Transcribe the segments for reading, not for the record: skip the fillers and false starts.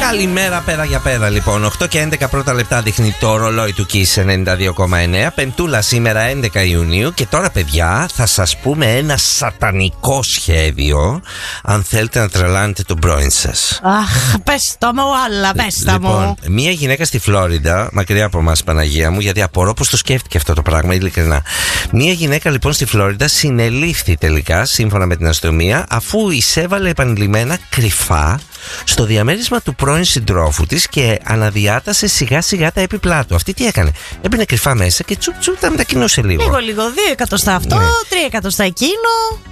Καλημέρα πέρα για πέρα λοιπόν. 8 και 11 πρώτα λεπτά δείχνει το ρολόι του Kiss 92,9. Πεντούλα σήμερα 11 Ιουνίου. Και τώρα παιδιά θα σας πούμε ένα σατανικό σχέδιο. Αν θέλετε να τρελάνετε τον πρώην σας. Αχ, πες το μου όλα, πες το μου. Μία γυναίκα στη Φλόριντα, μακριά από εμάς Παναγία μου, γιατί απορώ πως το σκέφτηκε αυτό το πράγμα, ειλικρινά. Μία γυναίκα λοιπόν στη Φλόριντα συνελήφθη τελικά, σύμφωνα με την αστυνομία, αφού εισέβαλε επανειλημμένα κρυφά στο διαμέρισμα του πρώην συντρόφου της και αναδιάτασε σιγά σιγά τα έπιπλά του. Αυτή τι έκανε? Έμπαινε κρυφά μέσα και τσουπ τσουπ τα μετακινούσε λίγο. Λίγο, 2 εκατοστά αυτό, 3 εκατοστά εκείνο.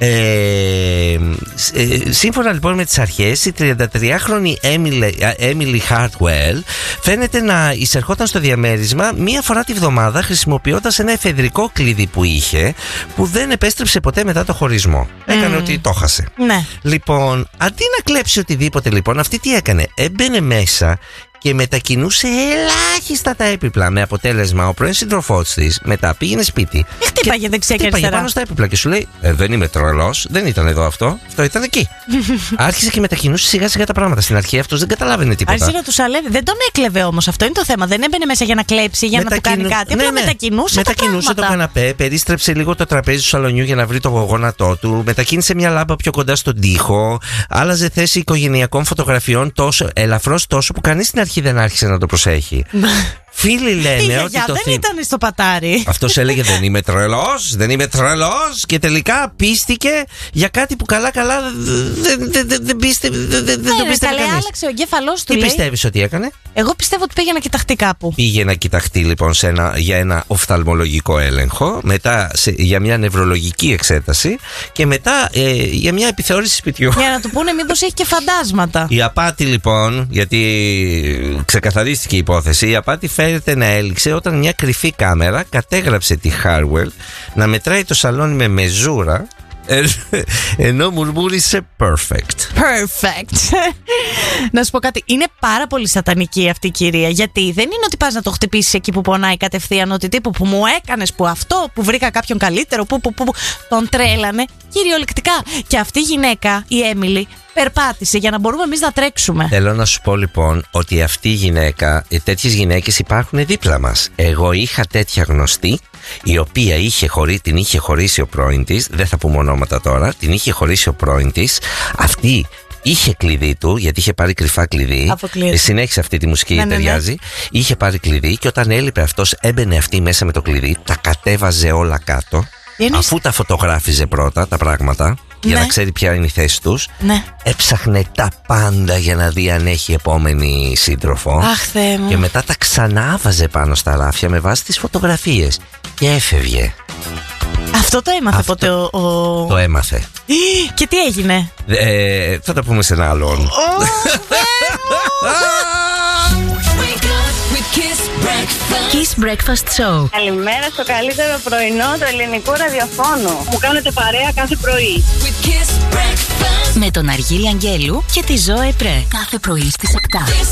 Σύμφωνα λοιπόν με τις αρχές, η 33χρονη Emily Hartwell φαίνεται να εισερχόταν στο διαμέρισμα μία φορά τη βδομάδα χρησιμοποιώντας ένα εφεδρικό κλειδί που είχε, που δεν επέστρεψε ποτέ μετά το χωρισμό. Έκανε ότι το χάσε. Ναι. Λοιπόν, αντί να κλέψει οτιδήποτε λοιπόν, αυτή τι έκανε? Έμπαινε μέσα και μετακινούσε ελάχιστα τα έπιπλα. Με αποτέλεσμα ο πρώην σύντροφός της μετά πήγαινε σπίτι. Χτύπαγε δεξιά και αριστερά. Πάνω στα έπιπλα και σου λέει: δεν είμαι τρελός, δεν ήταν εδώ αυτό. Αυτό ήταν εκεί. Άρχισε και μετακινούσε σιγά σιγά τα πράγματα. Στην αρχή αυτός δεν καταλάβαινε τίποτα. Άρχισε να του αλεύει. Δεν τον έκλεβε όμως. Αυτό είναι το θέμα. Δεν έμπαινε μέσα για να κλέψει, για να του κάνει κάτι. Απλά μετακινούσε. Μετακινούσε το καναπέ, περίστρεψε λίγο το τραπέζι του σαλονιού για να βρει το γόνατό του. Μετακίνησε μια λάμπα πιο κοντά στον τοίχο. Άλλαζε θέση οικογενειακών φωτογραφιών τόσο ελαφρώς τόσο που κανείς στην αρχή δεν άρχισε να το προσέχει. Φίλοι λένε ότι το δεν ήταν στο πατάρι. Αυτός έλεγε δεν είμαι τρελός, δεν είμαι τρελός, και τελικά πίστηκε για κάτι που καλά δεν πίστευε κανείς. Άλλαξε ο εγκέφαλός του. Τι πιστεύεις ότι έκανε? Εγώ πιστεύω ότι πήγε να κοιταχτεί κάπου. Πήγε να κοιταχτεί λοιπόν για ένα οφθαλμολογικό έλεγχο, μετά για μια νευρολογική εξέταση και μετά για μια επιθεώρηση σπιτιού. Για να του πούνε μήπως έχει και φαντάσματα. Η απάτη λοιπόν, γιατί ξεκαθαρίστηκε η υπόθεση, η απάτη φαίνεται να έληξε όταν μια κρυφή κάμερα κατέγραψε τη Hartwell να μετράει το σαλόνι με μεζούρα, ενώ μουρμούρισε perfect. Να σου πω κάτι, είναι πάρα πολύ σατανική αυτή η κυρία. Γιατί δεν είναι ότι πας να το χτυπήσεις εκεί που πονάει κατευθείαν, ότι τύπου που μου έκανες, που αυτό, που βρήκα κάποιον καλύτερο, που τον τρέλανε κυριολεκτικά. Και αυτή η γυναίκα, η Έμιλι, περπάτησε για να μπορούμε εμείς να τρέξουμε. Θέλω να σου πω λοιπόν ότι αυτή η γυναίκα, τέτοιες γυναίκες υπάρχουν δίπλα μας. Εγώ είχα τέτοια γνωστή, η οποία την είχε χωρίσει ο πρώην της, δεν θα πούμε ονόματα τώρα, την είχε χωρίσει ο πρώην της. Αυτή είχε κλειδί του, γιατί είχε πάρει κρυφά κλειδί. Συνέχισε αυτή τη μουσική, ταιριάζει. Είχε πάρει κλειδί και όταν έλειπε αυτός, έμπαινε αυτή μέσα με το κλειδί, τα κατέβαζε όλα κάτω. Αφού τα φωτογράφιζε πρώτα τα πράγματα, για να ξέρει ποια είναι η θέση τους, έψαχνε τα πάντα για να δει αν έχει επόμενη σύντροφο. Αχ, Θεέ μου. Και μετά τα ξανάβαζε πάνω στα ράφια με βάση τις φωτογραφίες και έφευγε. Αυτό το έμαθε ποτέ Το έμαθε. Και τι έγινε? Θα τα πούμε σε ένα άλλον. Kiss Breakfast Show. Καλημέρα στο καλύτερο πρωινό του ελληνικού ραδιοφώνου. Μου κάνετε παρέα κάθε πρωί. Με τον Αργύρι Αγγέλου και τη Ζωέ Πρέ. Κάθε πρωί στις 7.